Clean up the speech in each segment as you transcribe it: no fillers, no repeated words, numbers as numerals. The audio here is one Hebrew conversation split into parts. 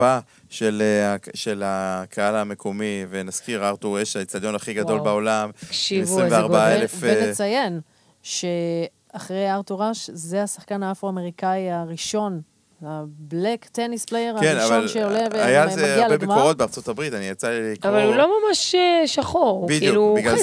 ההשפעה של הקהל המקומי, ונזכיר, ארתור אש, האצטדיון הכי גדול בעולם, 24,000... ונציין שאחרי ארתור אש, זה השחקן האפרו-אמריקאי הראשון, הבלק טניס פלייר הראשון שעולה ומגיע לגמר. היה זה הרבה ביקורות בארצות הברית, אני יצא לי לקרוא... אבל הוא לא ממש שחור. בדיוק, בגלל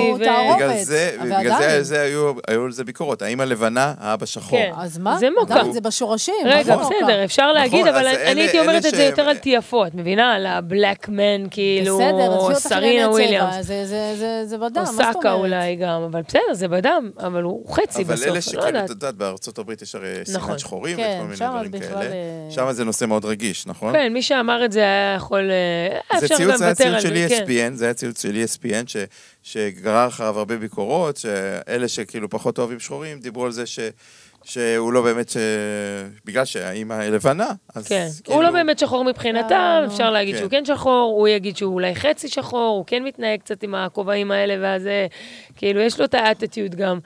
זה היו על זה ביקורות. האם הלבנה, האבא שחור. אז מה? זה מוקע. זה בשורשים. רגע, בסדר, אפשר להגיד, אבל אני הייתי אומרת את זה יותר על תייפות, את מבינה? על הבלק מן, כאילו, סרינה וויליאמס. זה בדם, מה זאת אומרת? אוסקה אולי גם, אבל בסדר, זה בדם, אבל הוא חצי בסוף. אבל אלה שכאלה, את יודעת, בארצות הברית יש הרי סימן שחורים וכל מיני דברים כאלה. שם זה נושא מאוד רגיש, נכון? כן, מי שאמר את זה היה יכול... זה ציוץ של ESPN, זה היה ציוץ של ESPN שגרר אחריו הרבה ביקורות, שאלה שכאילו פחות אוהבים שחורים, דיברו על זה שהוא לא באמת, בגלל שהאימא לבנה, אז כן, הוא לא באמת שחור מבחינתם, אפשר להגיד שהוא כן שחור, הוא יגיד שהוא אולי חצי שחור, הוא כן מתנהג קצת עם הכובעים האלה, ואז כאילו יש לו את האטיטיוד גם.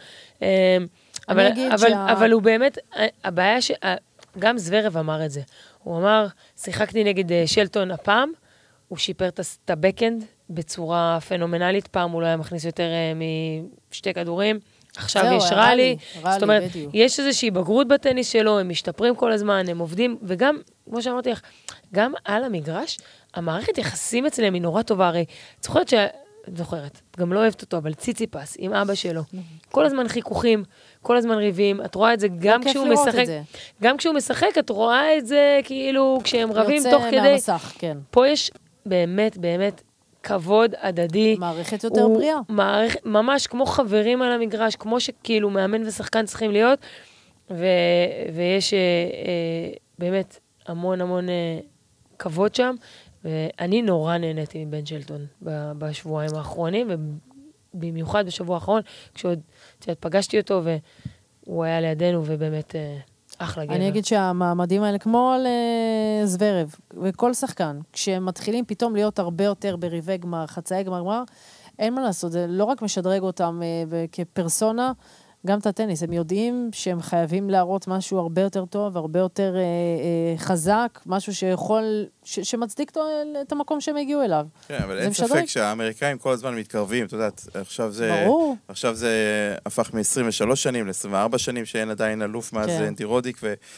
אבל הוא באמת, הבעיה גם זוורב אמר את זה. הוא אמר, שיחקתי נגד שלטון הפעם, הוא שיפר את הבקאנד בצורה פנומנלית, פעם הוא לא היה מכניס יותר משתי כדורים, עכשיו יש רלי, זאת אומרת, יש איזושהי בגרות בטניס שלו, הם משתפרים כל הזמן, הם עובדים, וגם, כמו שאמרתי לך, גם על המגרש, המערכת יחסים אצלם היא נורא טובה, הרי, זוכרת, גם לא אוהבת אותו, אבל ציציפס עם אבא שלו, כל הזמן חיכוכים, כל הזמן ריבים, את רואה את זה גם כשהוא משחק, גם כשהוא משחק, את רואה את זה כאילו כשהם רבים תוך כדי, מהמסך, כן. פה יש באמת, באמת כבוד הדדי. מערכת יותר בריאה. ממש כמו חברים על המגרש, כמו שכאילו מאמן ושחקן צריכים להיות, ויש באמת המון המון כבוד שם, ואני נורא נהניתי מבן שלטון בשבועיים האחרונים, ובמיוחד בשבוע האחרון, כשעוד פגשתי אותו, והוא היה לידינו, ובאמת אחלה גבר. אני אגיד שהמעמדים האלה, כמו על זוורב, וכל שחקן, כשהם מתחילים פתאום להיות הרבה יותר בריבי גמר, חצאי גמר, אין מה לעשות, זה לא רק משדרג אותם כפרסונה, גם את הטניס, הם יודעים שהם חייבים להראות משהו הרבה יותר טוב, הרבה יותר חזק, משהו שיכול, שמצדיק את המקום שהם הגיעו אליו. כן, אבל אין ספק שהאמריקאים כל הזמן מתקרבים, אתה יודעת, עכשיו זה הפך מ-23 שנים ל-24 שנים, שאין עדיין אלוף מאז אנטי רודיק,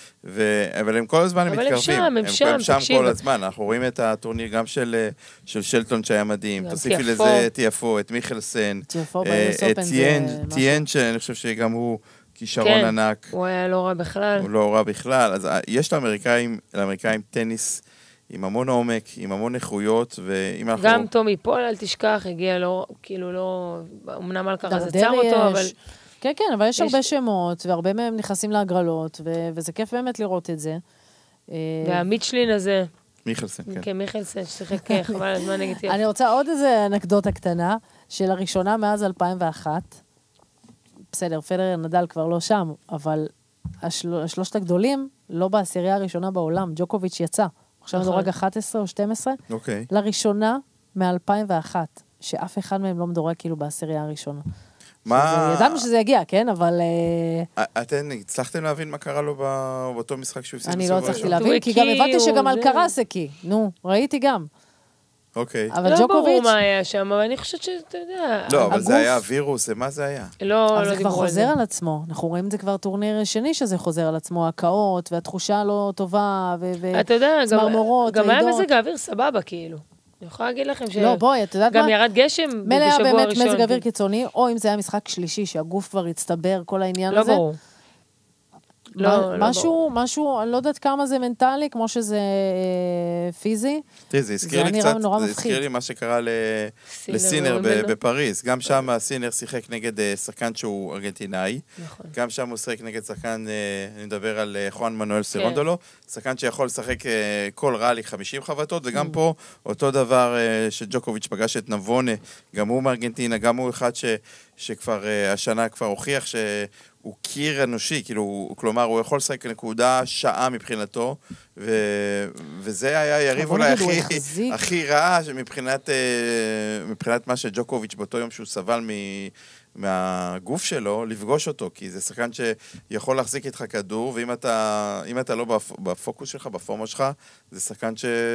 אבל הם כל הזמן מתקרבים. הם שם כל הזמן, אנחנו רואים את הטורניר גם של שלטון שהיה מדהים, תוסיפי לזה את יפו, את מיכלסן, את טיין, שאני חושב שגם הוא כישרון ענק. הוא היה לא רע בכלל. הוא לא רע בכלל. אז יש לאמריקאים טניס עם המון עומק, עם המון איכויות, ואם אנחנו... גם טומי פול, אל תשכח, הגיע לו, כאילו לא... אמנם אלקרז עצר אותו, אבל... כן, כן, אבל יש הרבה שמות, והרבה מהם נכנסים להגרלות, וזה כיף באמת לראות את זה. והמיטשלין הזה... מיכלסן, כן. כן, מיכלסן, ששיחק חבל על הזמן נגד יפו. אני רוצה עוד איזה אנקדוטה קטנה, של הראשונה מאז 2001, בסדר, פדרר נדל כבר לא שם, אבל השלושת הגדולים, לא בעשירייה הראשונה בעולם, ג'וקוביץ' יצא. עכשיו מדורג 11 או 12. אוקיי. לראשונה מ-2001, שאף אחד מהם לא מדורג כאילו בעשירייה הראשונה. ידענו שזה יגיע, כן? אבל... אתן הצלחתם להבין מה קרה לו באותו משחק שהוא הפסיד? אני לא הצלחתי להבין, כי גם הבנתי שגם על קרס הקי. נו, ראיתי גם. אוקיי. אבל לא ג'וקוביץ'... ברור מה היה שם, אבל אני חושבת שאתה יודע... לא, אבל זה היה וירוס, מה זה היה? לא, אבל זה כבר חוזר על עצמו. אנחנו רואים את זה כבר טורניר שני שזה חוזר על עצמו, הקאות, והתחושה לא טובה, וצמרמורות, גם היה מזג האוויר סבבה, כאילו. אני יכולה להגיד לכם ש... לא, בואי, את יודעת מה? גם ירד גשם בשבוע הראשון. מלא היה באמת מזג אוויר קיצוני, או אם זה היה משחק שלישי, שהגוף כבר הצטבר, כל העניין הזה. לא ברור. משהו, אני לא יודעת כמה זה מנטלי, כמו שזה פיזי. זה הזכיר לי מה שקרה לסינר בפריז. גם שם הסינר שיחק נגד שחקן שהוא ארגנטינאי. גם שם הוא שיחק נגד שחקן, אני מדבר על חואן מנואל סרונדולו, שחקן שיכול לשחק כל רלי 50 חבטות, וגם פה אותו דבר שג'וקוביץ' פגש את נבונה, גם הוא מארגנטינה, גם הוא אחד שכבר השנה כבר הוכיח הוא קיר אנושי, כלומר, הוא יכול לשחק נקודה שעה מבחינתו, וזה היה יריב אולי הכי רע מבחינת מה שג'וקוביץ' באותו יום שהוא סבל מהגוף שלו, לפגוש אותו, כי זה שחקן שיכול להחזיק איתך כדור, ואם אתה לא בפוקוס שלך, בפורמה שלך, זה שחקן